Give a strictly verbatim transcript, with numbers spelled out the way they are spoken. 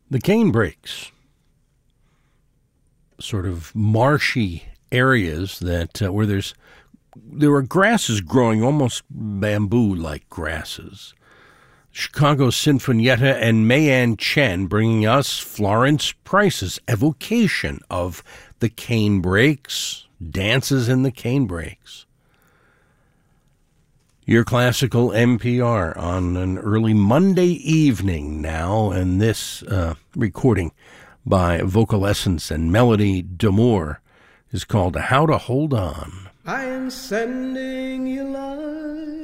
The Canebrake, sort of marshy areas that uh, where there's there are grasses growing, almost bamboo-like grasses. Chicago Sinfonietta and Mayan Chen bringing us Florence Price's evocation of the Canebrakes, dances in the Canebrakes. Your classical N P R on an early Monday evening now, and this uh, recording by Vocal Essence and Melody D'Amour is called How to Hold On. I am sending you love.